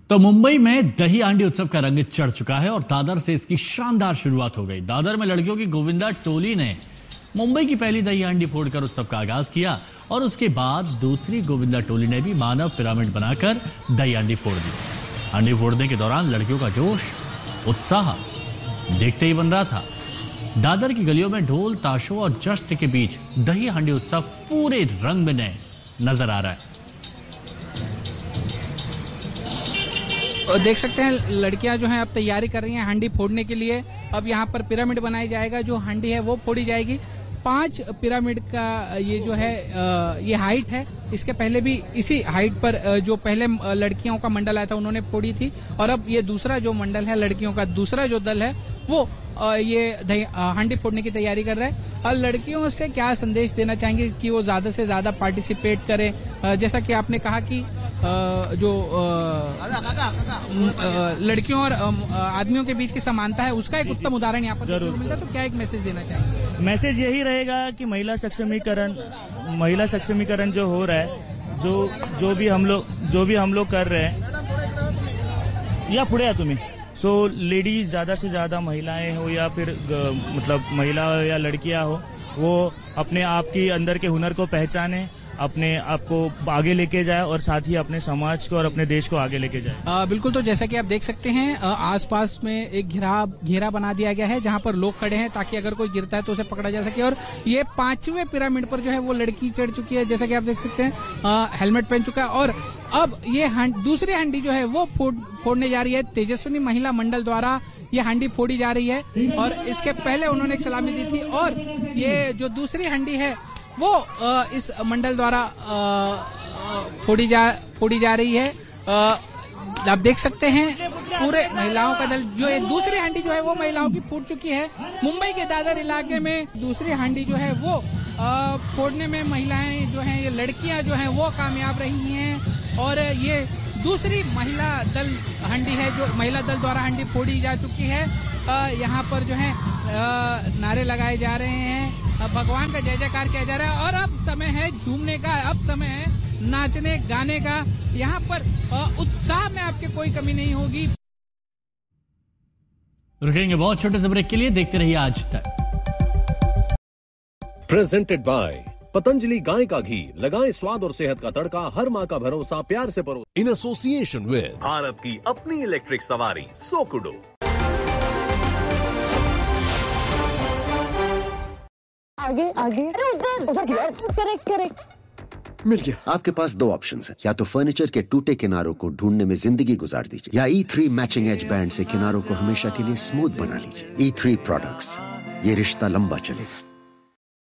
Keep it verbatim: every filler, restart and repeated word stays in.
तो मुंबई में दही हांडी उत्सव का रंग चढ़ चुका है और दादर से इसकी शानदार शुरुआत हो गई। दादर में लड़कियों की गोविंदा टोली ने मुंबई की पहली दही हांडी फोड़कर उत्सव का आगाज किया और उसके बाद दूसरी गोविंदा टोली ने भी मानव पिरामिड बनाकर दही हांडी फोड़ दी। हांडी फोड़ने के दौरान लड़कियों का जोश, उत्साह देखते ही बन रहा था। दादर की गलियों में ढोल ताशों और जश्न के बीच दही हांडी उत्सव पूरे रंग में नजर आ रहा है। देख सकते हैं लड़कियां जो हैं अब तैयारी कर रही हैं हांडी फोड़ने के लिए। अब यहाँ पर पिरामिड बनाई जाएगा, जो हांडी है वो फोड़ी जाएगी। पांच पिरामिड का ये जो है ये हाइट है। इसके पहले भी इसी हाइट पर जो पहले लड़कियों का मंडल आया था उन्होंने फोड़ी थी और अब ये दूसरा जो मंडल है लड़कियों का दूसरा जो दल है वो ये हांडी फोड़ने की तैयारी कर रहा है। और लड़कियों से क्या संदेश देना चाहेंगे कि वो ज्यादा से ज्यादा पार्टिसिपेट करें। जैसा कि आपने कहा कि जो लड़कियों और आदमियों के बीच की समानता है उसका एक उत्तम उदाहरण यहाँ पर मिलता है, तो क्या एक मैसेज देना चाहेंगे? मैसेज यही रहेगा कि महिला सक्षमीकरण महिला सक्षमीकरण जो हो रहा है, जो जो भी हम लोग जो भी हम लोग कर रहे हैं या पुढे तुम्हें सो लेडीज ज्यादा से ज्यादा महिलाएं हो या फिर मतलब महिला या लड़कियां हो, वो अपने आप की अंदर के हुनर को पहचाने, अपने आप को आगे लेके जाए और साथ ही अपने समाज को और अपने देश को आगे लेके जाए। आ, बिल्कुल। तो जैसा कि आप देख सकते हैं आसपास में एक घेरा घेरा बना दिया गया है जहां पर लोग खड़े हैं ताकि अगर कोई गिरता है तो उसे पकड़ा जा सके। और ये पांचवें पिरामिड पर जो है वो लड़की चढ़ चुकी है, जैसा कि आप देख सकते हैं आ, हेलमेट पहन चुका है। और अब ये दूसरी हांडी जो है वो फोड़ फोड़ने जा रही है। तेजस्विनी महिला मंडल द्वारा ये हांडी फोड़ी जा रही है और इसके पहले उन्होंने एक सलामी दी थी। और ये जो दूसरी हांडी है वो इस मंडल द्वारा फोड़ी जा फोड़ी जा रही है। आप देख सकते हैं पूरे महिलाओं का दल, जो ये दूसरी हांडी जो है वो महिलाओं की फूट चुकी है। मुंबई के दादर इलाके में दूसरी हांडी जो है वो फोड़ने में महिलाएं जो हैं, ये लड़कियां जो हैं वो कामयाब रही हैं। और ये दूसरी महिला दल हांडी है जो महिला दल द्वारा हांडी फोड़ी जा चुकी है। यहाँ पर जो है नारे लगाए जा रहे हैं, भगवान का जय जयकार किया जा रहा है। और अब समय है झूमने का, अब समय है नाचने गाने का। यहाँ पर उत्साह में आपके कोई कमी नहीं होगी। रुकेंगे बहुत छोटे से ब्रेक के लिए, देखते रहिए आज तक। प्रेजेंटेड बाय पतंजलि गाय का घी, लगाएं स्वाद और सेहत का तड़का, हर माँ का भरोसा प्यार से परो। इन एसोसिएशन विद भारत की अपनी इलेक्ट्रिक सवारी सोकुडो। आगे आगे उधर उधर करेक्ट करेक्ट मिल गया। आपके पास दो ऑप्शंस हैं, या तो फर्नीचर के टूटे किनारों को ढूंढने में जिंदगी गुजार दीजिए या ई थ्री मैचिंग एज बैंड से किनारों को हमेशा के लिए स्मूथ बना लीजिए। ई थ्री प्रोडक्ट्स, ये रिश्ता लंबा चलेगा।